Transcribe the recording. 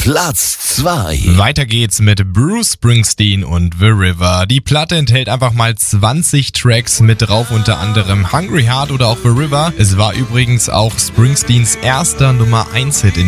Platz 2. Weiter geht's mit Bruce Springsteen und The River. Die Platte enthält einfach mal 20 Tracks mit drauf, unter anderem Hungry Heart oder auch The River. Es war übrigens auch Springsteens erster Nummer 1 Hit in